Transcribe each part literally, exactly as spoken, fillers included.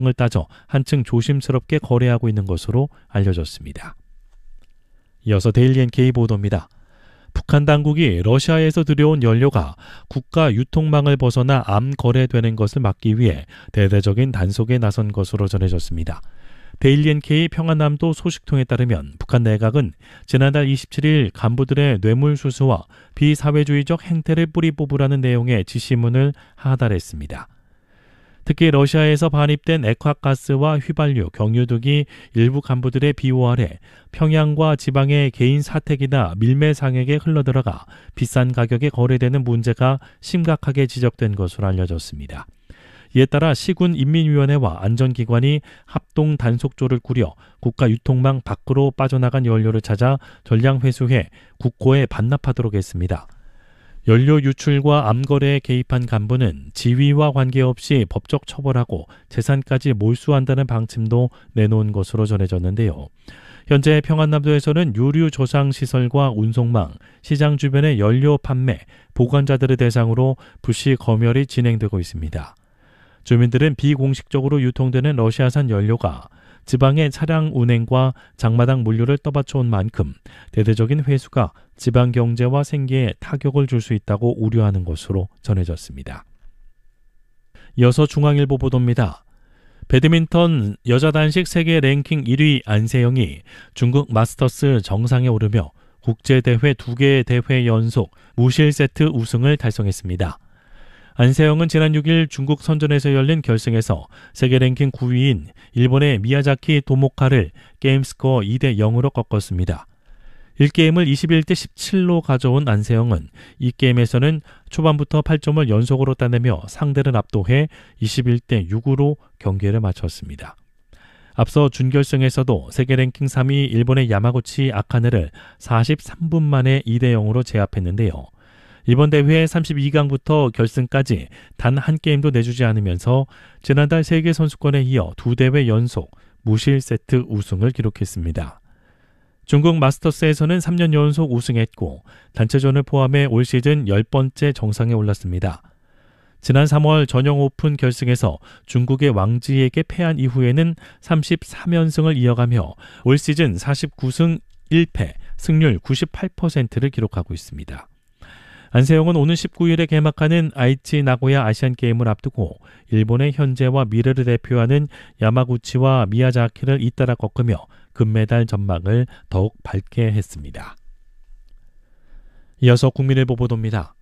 을 따져 한층 조심스럽게 거래하고 있는 것으로 알려졌습니다. 이어서 데일리 엔케이 보도입니다. 북한 당국이 러시아에서 들여온 연료가 국가 유통망을 벗어나 암 거래되는 것을 막기 위해 대대적인 단속에 나선 것으로 전해졌습니다. 데일리 엔케이 평안남도 소식통에 따르면 북한 내각은 지난달 이십칠일 간부들의 뇌물수수와 비사회주의적 행태를 뿌리 뽑으라는 내용의 지시문을 하달했습니다. 특히 러시아에서 반입된 액화가스와 휘발유, 경유 등이 일부 간부들의 비호 아래 평양과 지방의 개인 사택이나 밀매상에게 흘러들어가 비싼 가격에 거래되는 문제가 심각하게 지적된 것으로 알려졌습니다. 이에 따라 시군인민위원회와 안전기관이 합동 단속조를 꾸려 국가 유통망 밖으로 빠져나간 연료를 찾아 전량 회수해 국고에 반납하도록 했습니다. 연료 유출과 암거래에 개입한 간부는 지위와 관계없이 법적 처벌하고 재산까지 몰수한다는 방침도 내놓은 것으로 전해졌는데요. 현재 평안남도에서는 유류 저장시설과 운송망, 시장 주변의 연료 판매, 보관자들을 대상으로 불시 검열이 진행되고 있습니다. 주민들은 비공식적으로 유통되는 러시아산 연료가 지방의 차량 운행과 장마당 물류를 떠받쳐온 만큼 대대적인 회수가 지방 경제와 생계에 타격을 줄 수 있다고 우려하는 것으로 전해졌습니다. 이어서 중앙일보 보도입니다. 배드민턴 여자 단식 세계 랭킹 일 위 안세영이 중국 마스터스 정상에 오르며 국제대회 두 개의 대회 연속 무실 세트 우승을 달성했습니다. 안세영은 지난 육일 중국 선전에서 열린 결승에서 세계 랭킹 구 위인 일본의 미야자키 도모카를 게임스코어 이 대 영으로 꺾었습니다. 일 게임을 이십일 대 십칠로 가져온 안세영은 이 게임에서는 초반부터 팔 점을 연속으로 따내며 상대를 압도해 이십일 대 육으로 경기를 마쳤습니다. 앞서 준결승에서도 세계 랭킹 삼 위 일본의 야마구치 아카네를 사십삼 분 만에 이 대 영으로 제압했는데요. 이번 대회 삼십이 강부터 결승까지 단 한 게임도 내주지 않으면서 지난달 세계선수권에 이어 두 대회 연속 무실 세트 우승을 기록했습니다. 중국 마스터스에서는 삼 년 연속 우승했고 단체전을 포함해 올 시즌 열 번째 정상에 올랐습니다. 지난 삼월 전용 오픈 결승에서 중국의 왕지에게 패한 이후에는 삼십삼 연승을 이어가며 올 시즌 사십구 승 일 패, 승률 구십팔 퍼센트를 기록하고 있습니다. 안세영은 오는 십구 일에 개막하는 아이치 나고야 아시안게임을 앞두고 일본의 현재와 미래를 대표하는 야마구치와 미야자키를 잇따라 꺾으며 금메달 전망을 더욱 밝게 했습니다. 이어서 국민일보 보도입니다.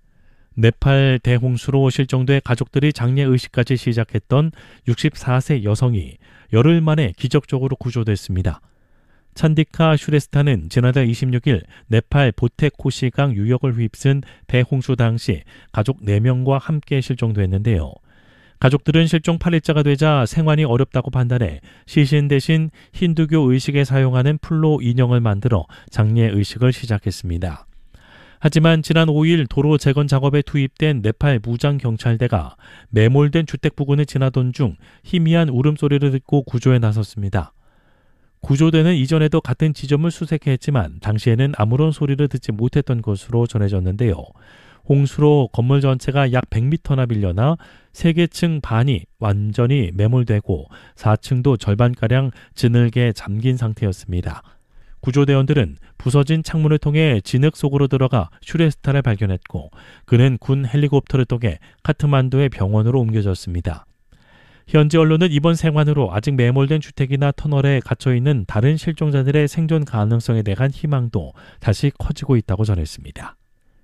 네팔 대홍수로 실종돼 가족들이 장례의식까지 시작했던 육십사 세 여성이 열흘 만에 기적적으로 구조됐습니다. 찬디카 슈레스타는 지난달 이십육 일 네팔 보테코시강 유역을 휩쓴 대홍수 당시 가족 네 명과 함께 실종됐는데요. 가족들은 실종 팔 일자가 되자 생활이 어렵다고 판단해 시신 대신 힌두교 의식에 사용하는 풀로 인형을 만들어 장례의식을 시작했습니다. 하지만 지난 오 일 도로 재건 작업에 투입된 네팔 무장경찰대가 매몰된 주택 부근을 지나던 중 희미한 울음소리를 듣고 구조에 나섰습니다. 구조대는 이전에도 같은 지점을 수색했지만 당시에는 아무런 소리를 듣지 못했던 것으로 전해졌는데요. 홍수로 건물 전체가 약 백 미터나 빌려나 세 개 층 반이 완전히 매몰되고 사 층도 절반가량 진흙에 잠긴 상태였습니다. 구조대원들은 부서진 창문을 통해 진흙 속으로 들어가 슈레스타를 발견했고 그는 군 헬리콥터를 통해 카트만두의 병원으로 옮겨졌습니다. 현지 언론은 이번 생환으로 아직 매몰된 주택이나 터널에 갇혀있는 다른 실종자들의 생존 가능성에 대한 희망도 다시 커지고 있다고 전했습니다.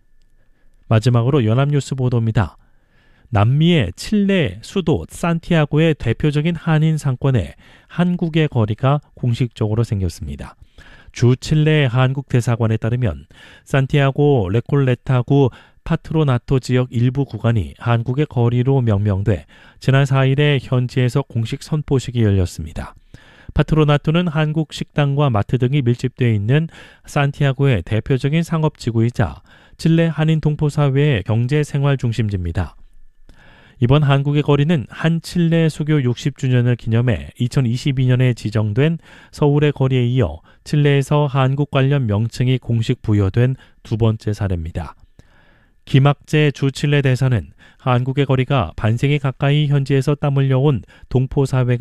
마지막으로 연합뉴스 보도입니다. 남미의 칠레 수도 산티아고의 대표적인 한인 상권에 한국의 거리가 공식적으로 생겼습니다. 주 칠레 한국 대사관에 따르면 산티아고 레콜레타구 파트로나토 지역 일부 구간이 한국의 거리로 명명돼 지난 사 일에 현지에서 공식 선포식이 열렸습니다. 파트로나토는 한국 식당과 마트 등이 밀집되어 있는 산티아고의 대표적인 상업지구이자 칠레 한인 동포사회의 경제생활 중심지입니다. 이번 한국의 거리는 한 칠레 수교 육십 주년을 기념해 이천이십이 년에 지정된 서울의 거리에 이어 칠레에서 한국 관련 명칭이 공식 부여된 두 번째 사례입니다. 김학재 주칠레 대사는 한국의 거리가 반세기 가까이 현지에서 땀 흘려온 동포 사회가